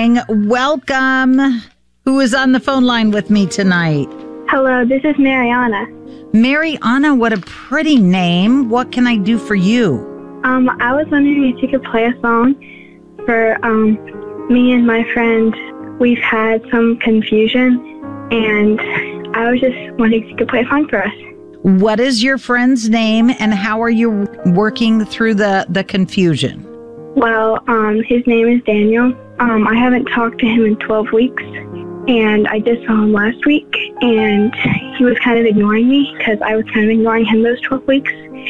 morning. Welcome. Who is on the phone line with me tonight? Hello, this is Mariana. Mariana, what a pretty name. What can I do for you? I was wondering if you could play a song for me and my friend. We've had some confusion, and I was just wondering if you could play a song for us. What is your friend's name, and how are you working through the confusion? Well, his name is Daniel. I haven't talked to him in 12 weeks, and I just saw him last week, and he was kind of ignoring me because I was kind of ignoring him those 12 weeks.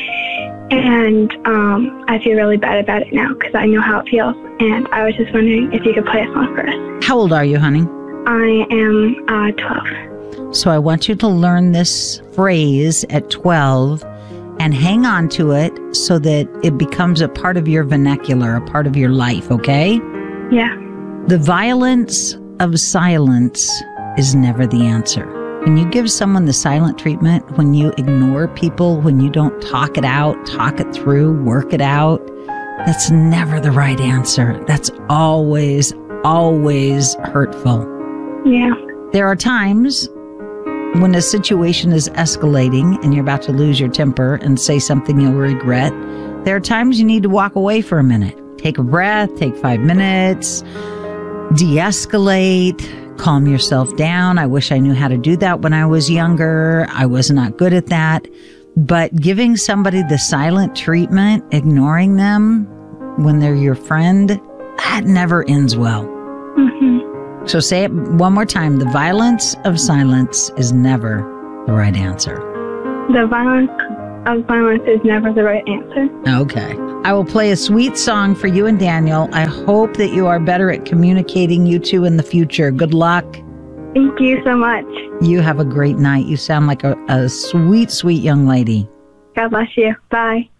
And I feel really bad about it now because I know how it feels, and I was just wondering if you could play a song for us. How old are you, honey? I am 12. So I want you to learn this phrase at 12 and hang on to it so that it becomes a part of your vernacular, a part of your life, okay? Yeah. The violence of silence is never the answer. When you give someone the silent treatment, when you ignore people, when you don't talk it out, talk it through, work it out, that's never the right answer. That's always, always hurtful. Yeah. There are times when a situation is escalating and you're about to lose your temper and say something you'll regret. There are times you need to walk away for a minute. Take a breath, take 5 minutes, de-escalate, calm yourself down. I wish I knew how to do that when I was younger. I was not good at that. But giving somebody the silent treatment, ignoring them when they're your friend, that never ends well. Mm-hmm. So say it one more time. The violence of silence is never the right answer. The violence of silence is never the right answer. Okay. I will play a sweet song for you and Daniel. I hope that you are better at communicating, you two, in the future. Good luck. Thank you so much. You have a great night. You sound like a sweet, sweet young lady. God bless you. Bye.